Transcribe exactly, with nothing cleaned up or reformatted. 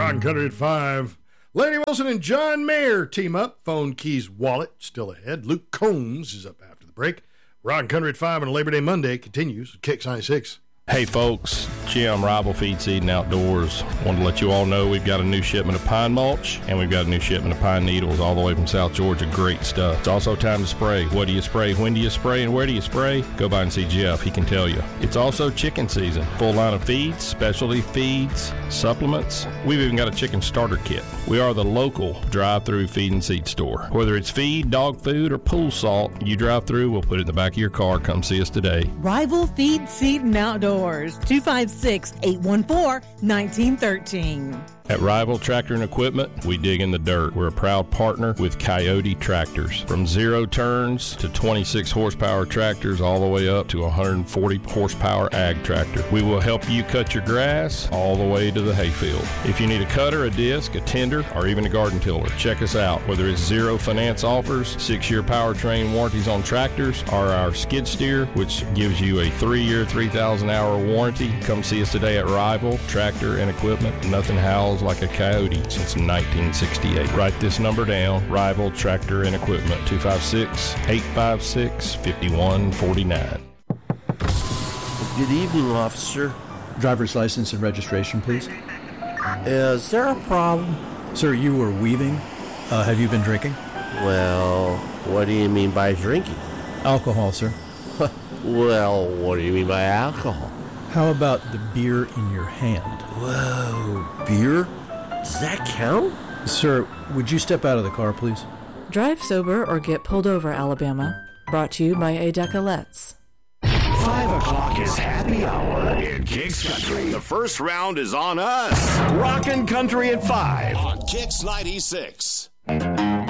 Rock Country at five. Lady Wilson and John Mayer team up. Phone Keys Wallet still ahead. Luke Combs is up after the break. Rock Country at five on Labor Day Monday continues. Kicks ninety-six. Hey folks, Jim, Rival Feed, Seed, and Outdoors. Want to let you all know we've got a new shipment of pine mulch and we've got a new shipment of pine needles all the way from South Georgia. Great stuff. It's also time to spray. What do you spray? When do you spray? And where do you spray? Go by and see Jeff. He can tell you. It's also chicken season. Full line of feeds, specialty feeds, supplements. We've even got a chicken starter kit. We are the local drive-through feed and seed store. Whether it's feed, dog food, or pool salt, you drive through, we'll put it in the back of your car. Come see us today. Rival Feed, Seed, and Outdoors. two five six, eight one four, one nine one three. At Rival Tractor and Equipment, we dig in the dirt. We're a proud partner with Coyote Tractors. From zero turns to twenty-six horsepower tractors all the way up to one hundred forty horsepower ag tractor. We will help you cut your grass all the way to the hayfield. If you need a cutter, a disc, a tender, or even a garden tiller, check us out. Whether it's zero finance offers, six-year powertrain warranties on tractors, or our skid steer, which gives you a three-year, three thousand hour warranty, come see us today at Rival Tractor and Equipment. Nothing howls like a Coyote since nineteen sixty-eight. Write this number down, Rival Tractor and Equipment, two five six, eight five six, five one four nine. Good evening, officer. Driver's license and registration, please. Is there a problem? Sir, you were weaving. Uh, have you been drinking? Well, what do you mean by drinking? Alcohol, sir. Well, what do you mean by alcohol? How about the beer in your hand? Whoa, beer? Does that count? Sir, would you step out of the car, please? Drive sober or get pulled over, Alabama. Brought to you by A. Decolettes. Five o'clock is happy hour in Kicks Country. The first round is on us. Rockin' Country at five on Kicks ninety-six.